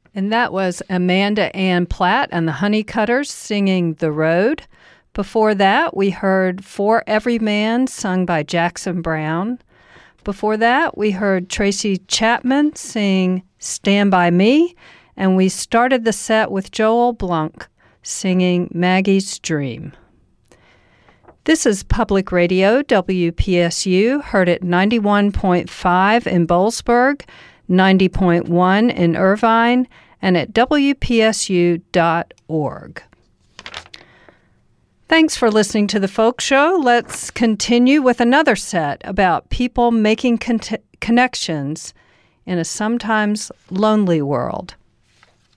And that was Amanda Ann Platt and the Honeycutters singing The Road. Before that, we heard For Every Man sung by Jackson Browne. Before that, we heard Tracy Chapman sing Stand By Me. And we started the set with Joel Blanc singing Maggie's Dream. This is Public Radio, WPSU, heard at 91.5 in Boalsburg, 90.1 in Irvine, and at WPSU.org. Thanks for listening to The Folk Show. Let's continue with another set about people making connections in a sometimes lonely world.